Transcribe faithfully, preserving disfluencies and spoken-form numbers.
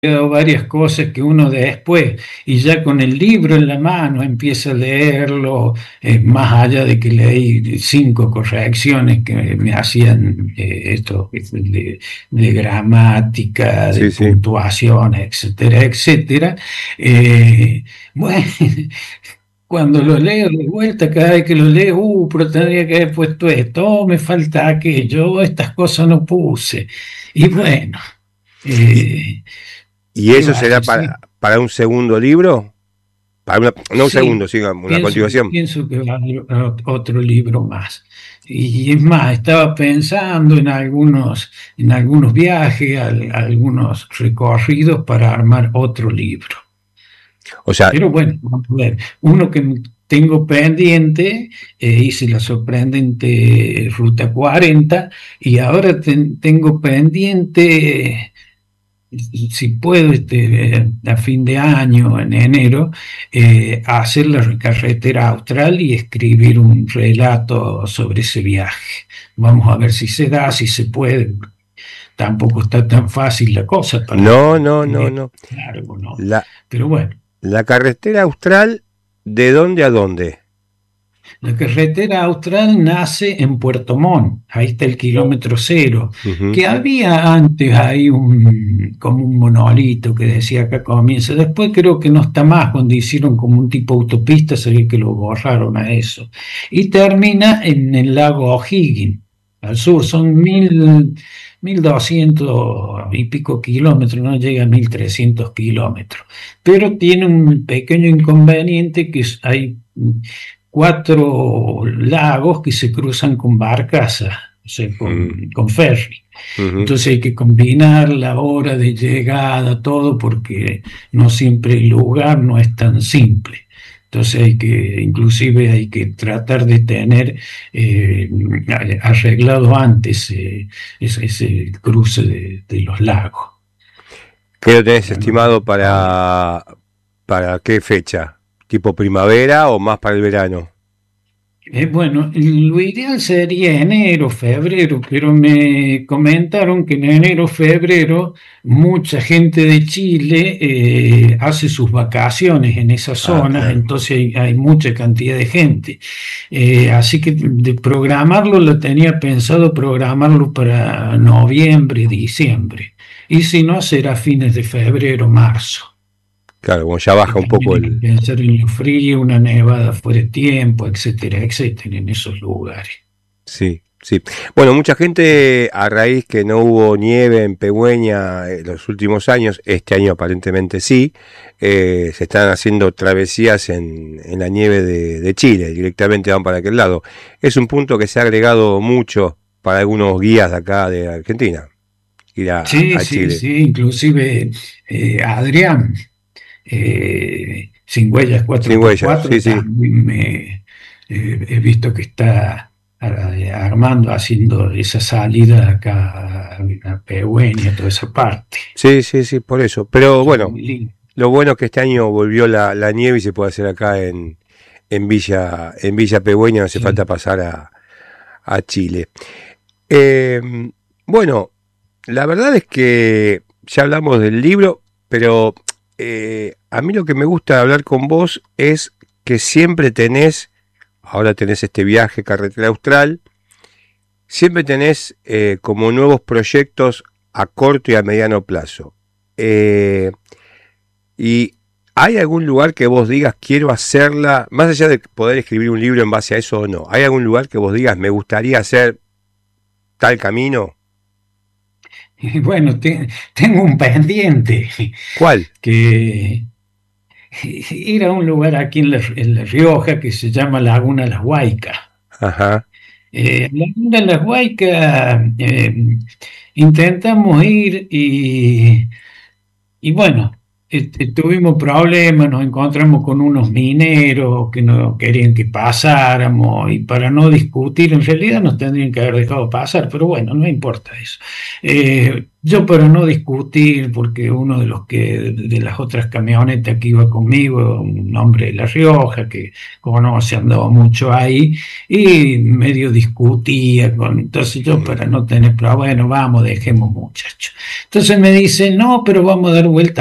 quedado varias cosas que uno después, y ya con el libro en la mano, empieza a leerlo, eh, más allá de que leí cinco correcciones que me hacían eh, esto de, de gramática, de Sí, sí. puntuación, etcétera, etcétera. Eh, bueno, cuando lo leo de vuelta, cada vez que lo leo, uh, pero tendría que haber puesto esto, oh, me falta aquello, estas cosas no puse. Y bueno. ¿Y, Eh, y ¿Qué eso va a será decir? para, para un segundo libro? Para una, no un segundo, Sí, sí, una pienso, continuación. pienso que va a haber ot- otro libro más. Y es más, estaba pensando en algunos, en algunos viajes, al- algunos recorridos para armar otro libro. O sea, Pero bueno, vamos a ver. Uno que tengo pendiente, eh, hice la sorprendente Ruta cuarenta y ahora ten- tengo pendiente, si puedo, este, a fin de año, en enero, eh, a hacer la carretera austral y escribir un relato sobre ese viaje. Vamos a ver si se da, si se puede. Tampoco está tan fácil la cosa no, para no, no, tener no. largo, ¿no? La, Pero bueno. la carretera austral, ¿de dónde a dónde? La carretera austral nace en Puerto Montt, ahí está el kilómetro cero, Ujú. que había antes ahí un, como un monolito que decía acá comienza, después creo que no está más, cuando hicieron como un tipo autopista, se ve que lo borraron a eso, y termina en el lago O'Higgins, al sur, son mil, mil doscientos y pico kilómetros, no llega a mil trescientos kilómetros, pero tiene un pequeño inconveniente que es, hay cuatro lagos que se cruzan con barcazas, o sea, Mm, con, con ferry. ujú. Entonces hay que combinar la hora de llegada, todo, porque no siempre el lugar no es tan simple. Entonces hay que, inclusive hay que tratar de tener eh, arreglado antes eh, ese, ese cruce de, de los lagos. ¿Qué lo tenés Para no tener estimado problemas. para, para qué fecha? ¿Tipo primavera o más para el verano? Eh, bueno, lo ideal sería enero, febrero, pero me comentaron que en enero, febrero, mucha gente de Chile eh, hace sus vacaciones en esas Ah, zonas, claro. entonces hay, hay mucha cantidad de gente. Eh, así que de programarlo, lo tenía pensado programarlo para noviembre, diciembre, y si no, será fines de febrero, marzo, Claro, como ya que baja un también poco hay que el... pensar en lo frío, una nevada fuera de tiempo, etcétera, etcétera, en esos lugares. Sí, sí. Bueno, mucha gente a raíz que no hubo nieve en Pegüeña en los últimos años, este año aparentemente sí, eh, se están haciendo travesías en, en la nieve de, de Chile, directamente van para aquel lado. Es un punto que se ha agregado mucho para algunos guías de acá de Argentina, ir a, Sí, a sí, Chile. sí, inclusive eh, Adrián, eh, Sin Huellas Sin cuatro por huellas, cuatro, sí, sí. también me, eh, he visto que está eh, armando, haciendo esa salida acá a, a Pehueña, toda esa parte. Sí, sí, sí, por eso. Pero Son bueno, muy lindos. lo bueno es que este año volvió la, la nieve y se puede hacer acá en, en Villa, en Villa Pegüeña, no hace falta Sí. pasar a, a Chile. Eh, bueno, la verdad es que ya hablamos del libro, pero eh, a mí lo que me gusta hablar con vos es que siempre tenés, ahora tenés este viaje carretera austral, siempre tenés eh, como nuevos proyectos a corto y a mediano plazo. Eh, y ¿hay algún lugar que vos digas quiero hacerla, más allá de poder escribir un libro en base a eso o no? ¿Hay algún lugar que vos digas me gustaría hacer tal camino? Y bueno, te- tengo un pendiente ¿Cuál? que ir a un lugar aquí en La, en La Rioja que se llama Laguna Las Huaycas. Ajá. Eh, Laguna Las Huaycas, eh, intentamos ir y, y bueno. este, tuvimos problemas, nos encontramos con unos mineros que no querían que pasáramos y para no discutir, en realidad nos tendrían que haber dejado pasar, pero bueno, no importa eso. Eh, yo para no discutir, porque uno de los que, de las otras camionetas que iba conmigo, un hombre de La Rioja que conoce, andaba mucho ahí y medio discutía con, entonces yo Mm. para no tener problemas, bueno, vamos, dejemos muchachos. Entonces me dice, no, pero vamos a dar vuelta